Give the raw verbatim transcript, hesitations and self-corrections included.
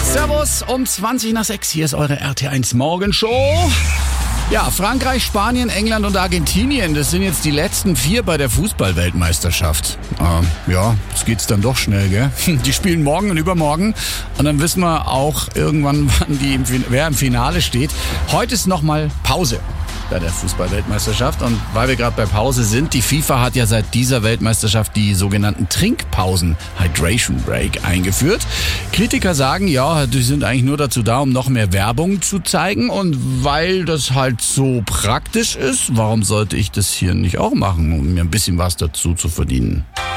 Servus, um zwanzig nach sechs, hier ist eure R T eins Morgenshow. Ja, Frankreich, Spanien, England und Argentinien, das sind jetzt die letzten vier bei der Fußball-Weltmeisterschaft. Ähm, ja, jetzt geht's dann doch schnell, gell? Die spielen morgen und übermorgen und dann wissen wir auch irgendwann, wann die im, wer im Finale steht. Heute ist nochmal Pause bei der Fußball-Weltmeisterschaft. Und weil wir gerade bei Pause sind, die FIFA hat ja seit dieser Weltmeisterschaft die sogenannten Trinkpausen, Hydration Break, eingeführt. Kritiker sagen, ja, die sind eigentlich nur dazu da, um noch mehr Werbung zu zeigen. Und weil das halt so praktisch ist, warum sollte ich das hier nicht auch machen, um mir ein bisschen was dazu zu verdienen?